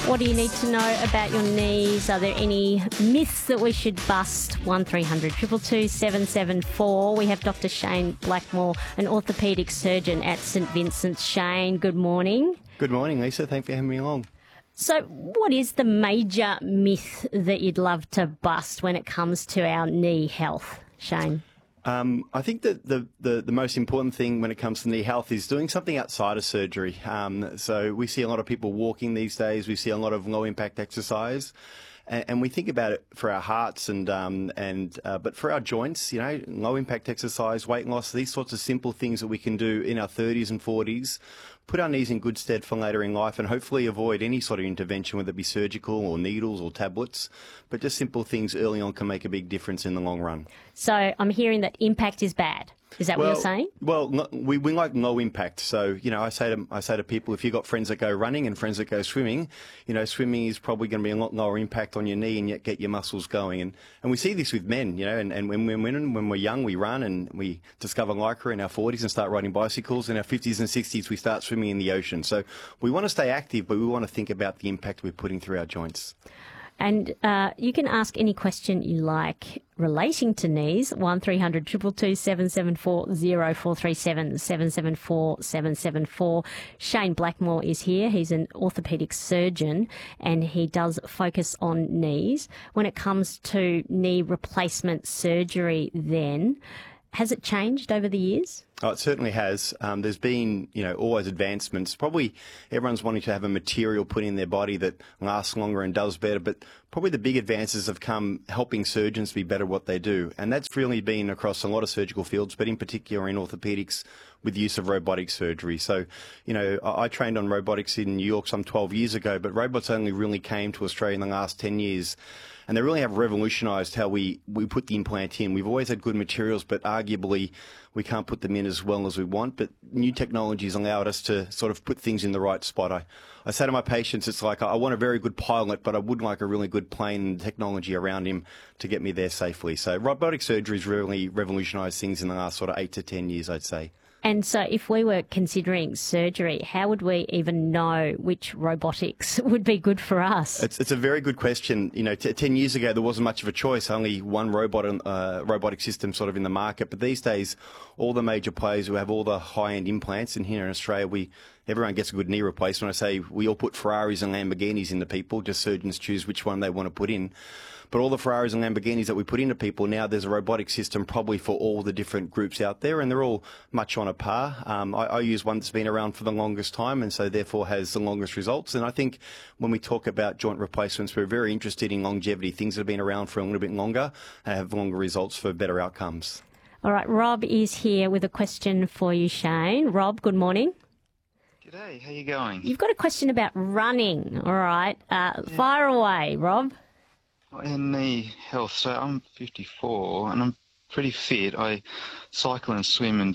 What do you need to know about your knees? Are there any myths that we should bust? 1300 222 774. We have Dr. Shane Blackmore, an orthopaedic surgeon at St Vincent's. Shane, good morning. Good morning, Lisa. Thanks for having me along. So what is the major myth that you'd love to bust when it comes to our knee health, Shane? I think that the most important thing when it comes to knee health is doing something outside of surgery. So we see a lot of people walking these days. We see a lot of low-impact exercise. And we think about it for our hearts but for our joints, low impact exercise, weight loss, these sorts of simple things that we can do in our 30s and 40s, put our knees in good stead for later in life and hopefully avoid any sort of intervention, whether it be surgical or needles or tablets. But just simple things early on can make a big difference in the long run. So I'm hearing that impact is bad. Is that what you're saying? Well, we like low impact. So, I say to people, if you've got friends that go running and friends that go swimming, swimming is probably going to be a lot lower impact on your knee and yet get your muscles going. And we see this with men, and when we're young, we run and we discover Lycra in our 40s and start riding bicycles. In our 50s and 60s, we start swimming in the ocean. So we want to stay active, but we want to think about the impact we're putting through our joints. And you can ask any question you like relating to knees. 1300 222 774 0437 774 774. Shane Blackmore is here. He's an orthopaedic surgeon and he does focus on knees. When it comes to knee replacement surgery then, has it changed over the years? Oh, it certainly has. There's been, always advancements. Probably everyone's wanting to have a material put in their body that lasts longer and does better, but probably the big advances have come helping surgeons be better at what they do. And that's really been across a lot of surgical fields, but in particular in orthopedics with the use of robotic surgery. So, I trained on robotics in New York some 12 years ago, but robots only really came to Australia in the last 10 years. And they really have revolutionised how we put the implant in. We've always had good materials, but arguably we can't put them in as well as we want. But new technologies allowed us to sort of put things in the right spot. I say to my patients, it's like I want a very good pilot, but I would like a really good plane and technology around him to get me there safely. So robotic surgery has really revolutionised things in the last sort of 8 to 10 years, I'd say. And so if we were considering surgery, how would we even know which robotics would be good for us? It's a very good question. 10 years ago, there wasn't much of a choice, only one robotic system sort of in the market. But these days, all the major players who have all the high-end implants, and here in Australia, everyone gets a good knee replacement. I say we all put Ferraris and Lamborghinis into people, just surgeons choose which one they want to put in. But all the Ferraris and Lamborghinis that we put into people, now there's a robotic system probably for all the different groups out there, and they're all much on a par. I use one that's been around for the longest time and so therefore has the longest results. And I think when we talk about joint replacements, we're very interested in longevity, things that have been around for a little bit longer and have longer results for better outcomes. All right, Rob is here with a question for you, Shane. Rob, good morning. G'day, how you going? You've got a question about running, all right. Fire away, Rob. And knee health. So I'm 54 and I'm pretty fit. I cycle and swim and